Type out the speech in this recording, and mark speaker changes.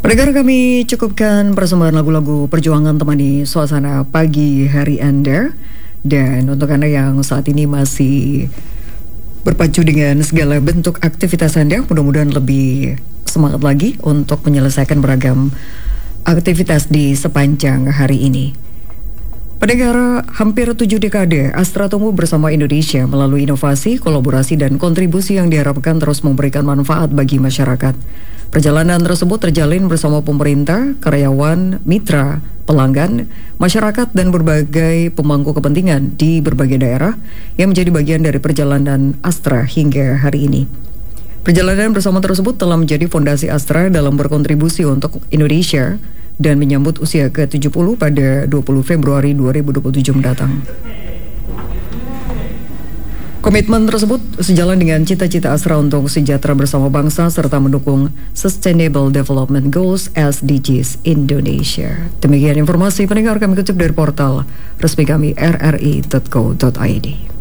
Speaker 1: Pendengar, kami cukupkan persembahan lagu-lagu perjuangan temani suasana pagi hari Anda. Dan untuk Anda yang saat ini masih berpacu dengan segala bentuk aktivitas Anda, mudah-mudahan lebih semangat lagi untuk menyelesaikan beragam aktivitas di sepanjang hari ini. Pendengar, hampir 7 dekade Astra tumbuh bersama Indonesia melalui inovasi, kolaborasi, dan kontribusi yang diharapkan terus memberikan manfaat bagi masyarakat. Perjalanan tersebut terjalin bersama pemerintah, karyawan, mitra, pelanggan, masyarakat, dan berbagai pemangku kepentingan di berbagai daerah yang menjadi bagian dari perjalanan Astra hingga hari ini. Perjalanan bersama tersebut telah menjadi fondasi Astra dalam berkontribusi untuk Indonesia dan menyambut usia ke-70 pada 20 Februari 2027 mendatang. Komitmen tersebut sejalan dengan cita-cita Astra untuk sejahtera bersama bangsa serta mendukung Sustainable Development Goals SDGs Indonesia. Demikian informasi pendengar kami kutip dari portal resmi kami rri.co.id.